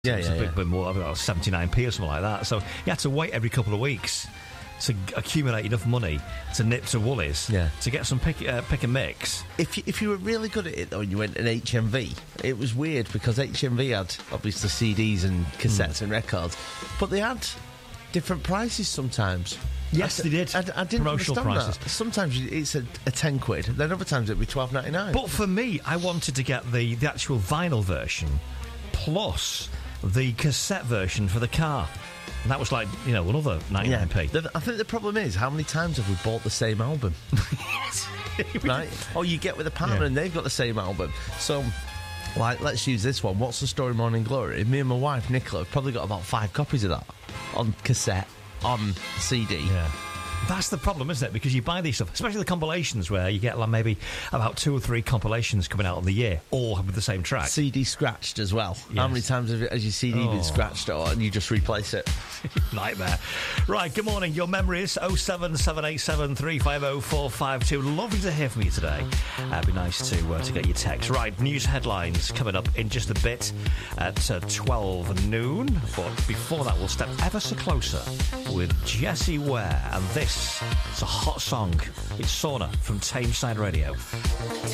Yeah, It's a bit more, about 79p or something like that. So you had to wait every couple of weeks to accumulate enough money to nip to Woolies to get some pick and mix. If you were really good at it, though, and you went an HMV, it was weird because HMV had, obviously, CDs and cassettes and records, but they had different prices sometimes. Yes, they did. I didn't Promotional understand prices. that. Sometimes it's a 10 quid, then other times it'd be $12.99. But for me, I wanted to get the actual vinyl version plus the cassette version for the car. And that was like, another 99p. I think the problem is, how many times have we bought the same album? Right? Or you get with a partner and they've got the same album. So, let's use this one. What's the Story, Morning Glory? Me and my wife, Nicola, have probably got about 5 copies of that on cassette, on CD. Yeah. That's the problem, isn't it? Because you buy these stuff, especially the compilations, where you get maybe about 2 or 3 compilations coming out of the year, all with the same track. CD scratched as well. Yes. How many times has your CD been scratched, and you just replace it? Nightmare. Right, good morning. Your memories, 07787 350 452. Lovely to hear from you today. It'd be nice to get your text. Right, news headlines coming up in just a bit at 12 noon. But before that, we'll step ever so closer with Jessie Ware. And this is a hot song. It's Sauna from Tameside Radio.